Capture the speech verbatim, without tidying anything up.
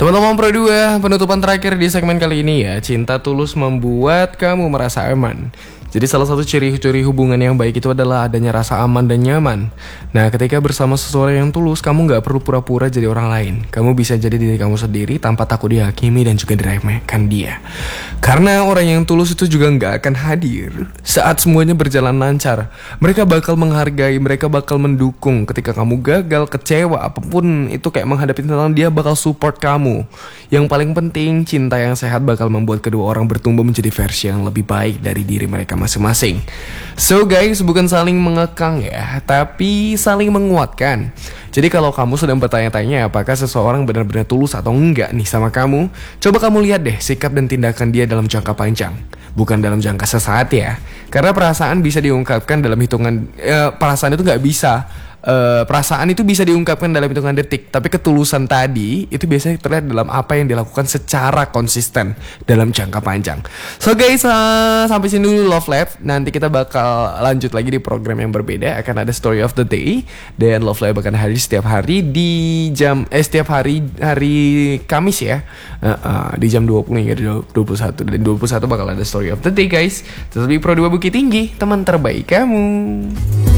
Teman-teman Pro dua, penutupan terakhir di segmen kali ini ya. Cinta tulus membuat kamu merasa aman. Jadi salah satu ciri-ciri hubungan yang baik itu adalah adanya rasa aman dan nyaman. Nah, ketika bersama seseorang yang tulus, kamu gak perlu pura-pura jadi orang lain. Kamu bisa jadi diri kamu sendiri tanpa takut dihakimi dan juga diremehkan dia. Karena orang yang tulus itu juga gak akan hadir saat semuanya berjalan lancar. Mereka bakal menghargai, mereka bakal mendukung. Ketika kamu gagal, kecewa, apapun itu kayak menghadapi tantangan, dia bakal support kamu. Yang paling penting, cinta yang sehat bakal membuat kedua orang bertumbuh menjadi versi yang lebih baik dari diri mereka masing-masing. So guys, bukan saling mengekang ya, tapi saling menguatkan. Jadi kalau kamu sedang bertanya-tanya apakah seseorang benar-benar tulus atau enggak nih sama kamu, coba kamu lihat deh sikap dan tindakan dia dalam jangka panjang, bukan dalam jangka sesaat ya. Karena perasaan bisa diungkapkan dalam hitungan, eh, perasaan itu nggak bisa. Uh, perasaan itu bisa diungkapkan dalam hitungan detik, tapi ketulusan tadi itu biasanya terlihat dalam apa yang dilakukan secara konsisten dalam jangka panjang. So guys, uh, sampai sini dulu Love Lab. Nanti kita bakal lanjut lagi di program yang berbeda. Akan ada Story of the Day, dan Love Lab akan hadir setiap hari di jam eh setiap hari hari Kamis ya, uh, uh, di jam dua puluh hingga dua puluh satu, dan dua puluh satu bakal ada Story of the Day guys. Tetap di Pro dua Bukit Tinggi, teman terbaik kamu.